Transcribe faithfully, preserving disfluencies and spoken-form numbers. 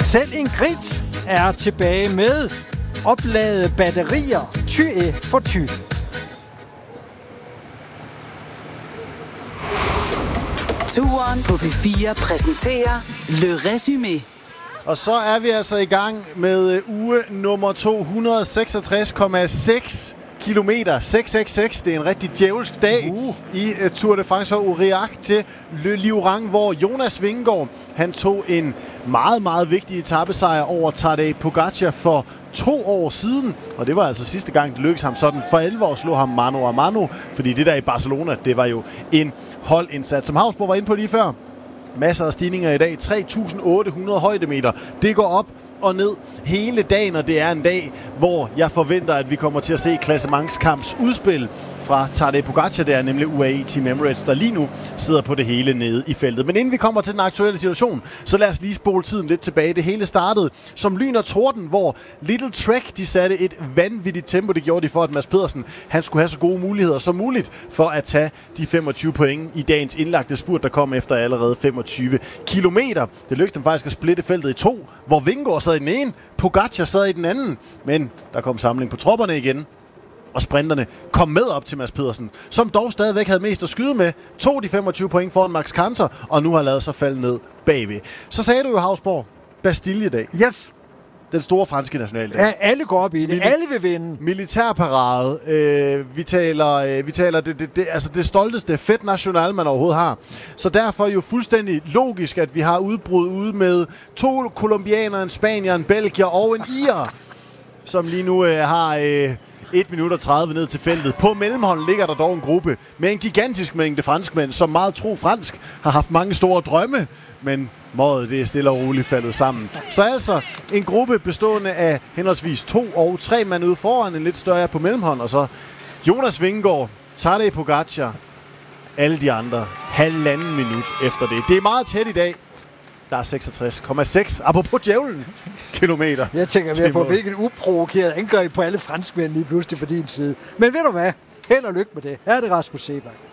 Selv en grit er tilbage med opladede batterier, ty for ty. Turen på P fire præsenterer Le Résumé. Og så er vi altså i gang med uge nummer to hundrede seksogtres komma seks kilometer. seks seks seks, det er en rigtig djævelsk dag uh. i uh, Tour de France fra Aurillac til Le Livrang, hvor Jonas Vingegaard, han tog en meget, meget vigtig etapesejr over Tadej Pogačar for to år siden. Og det var altså sidste gang, det lykkedes ham sådan for alvor at slå ham mano a mano, fordi det der i Barcelona, det var jo en holdindsats. Som Havsborg var inde på lige før, masser af stigninger i dag. tre tusind otte hundrede højdemeter. Det går op og ned hele dagen, og det er en dag, hvor jeg forventer, at vi kommer til at se klassementskamps udspil fra Tadej Pogačar. Det er nemlig U A E Team Emirates, der lige nu sidder på det hele nede i feltet. Men inden vi kommer til den aktuelle situation, så lad os lige spole tiden lidt tilbage. Det hele startede som lyn og torden, hvor Little Trek, de satte et vanvittigt tempo. Det gjorde de for, at Mads Pedersen, han skulle have så gode muligheder som muligt for at tage de femogtyve point i dagens indlagte spurt, der kom efter allerede femogtyve kilometer. Det lykkedes dem faktisk at splitte feltet i to, hvor Vingegaard sad i den ene, Pogačar sad i den anden. Men der kom samling på tropperne igen, og sprinterne kom med op til Mads Pedersen, som dog stadigvæk havde mest at skyde med, tog de femogtyve point foran Max Kanter, og nu har lavet sig falde ned bagved. Så sagde du jo, Havsborg, Bastille-dag. Yes. Den store franske nationaldag. Ja, alle går op i det. Mil- alle vil vinde. Militærparade. Øh, vi taler, øh, vi taler det, det, det, altså det stolteste Fête National, man overhovedet har. Så derfor jo fuldstændig logisk, at vi har udbrud ude med to kolumbianere, en spanier, en belgier og en irer, som lige nu øh, har øh, et minut og tredive ned til feltet. På mellemhånden ligger der dog en gruppe med en gigantisk mængde franskmænd, som meget tro fransk har haft mange store drømme, men mådet det er stille og roligt faldet sammen. Så altså en gruppe bestående af henholdsvis to og tre mand ude foran, en lidt større på mellemhånd, og så Jonas Vingegaard, Tadej Pogačar, alle de andre halvanden minut efter det. Det er meget tæt i dag. Der er seksogtres komma seks, apropos djævlen, kilometer. Jeg tænker mere på, hvilken uprovokeret angreb på alle franskmænd lige pludselig for din side. Men ved du hvad? Held og lykke med det. Her er det Rasmus Seebach.